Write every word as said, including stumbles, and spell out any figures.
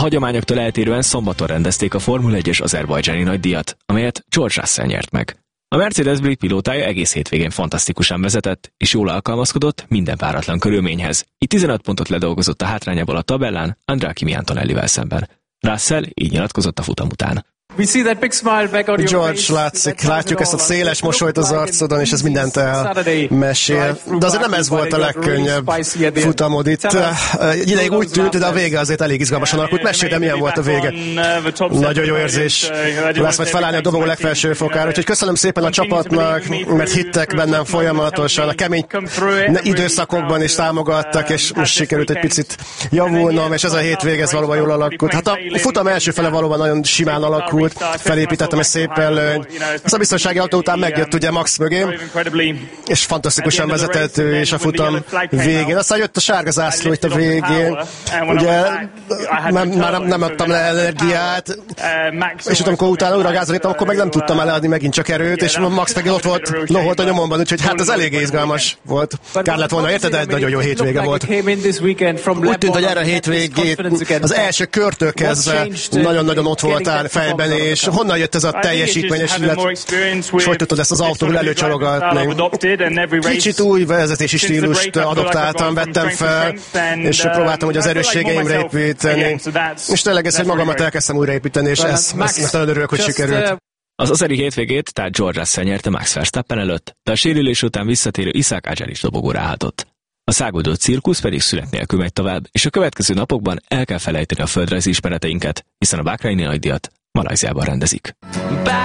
hagyományoktól eltérően szombaton rendezték a Formula egyes azerbajdzsáni nagydíjat, amelyet George Russell nyert meg. A Mercedes brit pilótája egész hétvégén fantasztikusan vezetett, és jól alkalmazkodott minden váratlan körülményhez. Így tizenöt pontot ledolgozott a hátrányából a tabellán Andrea Kimi Antonellivel szemben. Russell így nyilatkozott a futam után. George, látszik, látjuk ezt a széles mosolyt az arcodon, és ez mindent elmesél. De azért nem ez volt a legkönnyebb futamod itt. Egy ideig úgy tűnt, de a vége azért elég izgalmasan alakult. Mesélj, de milyen volt a vége? Nagyon jó érzés. Lesz majd felállni a dobogó legfelső fokára. Úgyhogy köszönöm szépen a csapatnak, mert hittek bennem folyamatosan. A kemény időszakokban is támogattak, és most sikerült egy picit javulnom, és ez a hétvége ez valóban jól alakult. Hát a futam első fele valóban nagyon simán alakult. Felépítettem egy szép előny. Ez a biztonsági autó után megjött ugye Max mögém, és fantasztikusan vezetett ő és a futam végén. Aztán jött a sárga zászló itt a végén. Ugye nem, már nem, nem adtam le energiát, és utána, amikor utána újra gázolítottam, akkor meg nem tudtam leadni megint csak erőt, és Max meg ott volt, loholt a nyomomban, úgyhogy hát ez elég izgalmas volt. Kár lett volna, érted, de egy nagyon jó hétvége volt. Úgy tűnt, hogy erre a hétvégét az első körtől kezdve nagyon-nagyon ott voltál fejben, és honnan jött ez a teljesítményes illet, és hogy tudtad ezt az autóval előcsalogatni? Kicsit új vezetési stílust adoptáltam, vettem fel, és próbáltam, hogy az erősségeimre építeni. És tényleg ezt, hogy magamat elkezdtem újraépíteni, és ez, ezt nagyon örülök, hogy sikerült. Az azeri hétvégét, tehát George Russell nyerte Max Verstappen előtt, de a sérülés után visszatérő Isaac Hadjar is dobogóra állhatott. A száguldó cirkusz pedig szünet nélkül megy tovább, és a következő napokban el kell felejteni a földrajzi ismereteinket, hiszen a Bahraini nagydíjat Malajziában rendezik.